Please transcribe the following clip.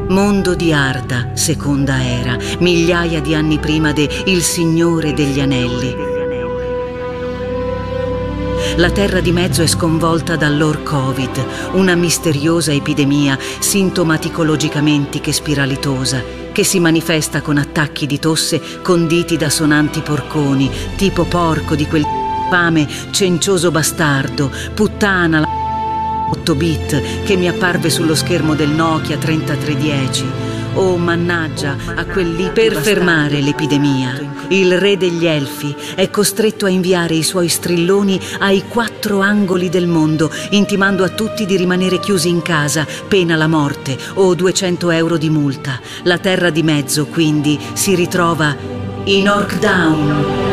Mondo di Arda, seconda era, migliaia di anni prima de Il Signore degli Anelli. La Terra di Mezzo è sconvolta dall'Or Covid, una misteriosa epidemia sintomaticologicamente spiralitosa, che si manifesta con attacchi di tosse conditi da sonanti porconi, tipo porco di quel fame cencioso bastardo, puttana la 8 bit che mi apparve sullo schermo del Nokia 3310. Oh, mannaggia a quelli. Per fermare l'epidemia, il re degli Elfi è costretto a inviare i suoi strilloni ai 4 angoli del mondo, intimando a tutti di rimanere chiusi in casa, pena la morte o 200 euro di multa. La Terra di Mezzo, quindi, si ritrova in Orkdown.